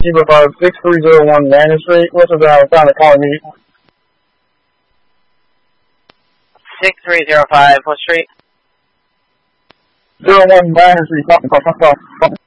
Chiba 6301 Manor Street. What's the sound of calling me? 6305, what street? 01 Manor Street, something.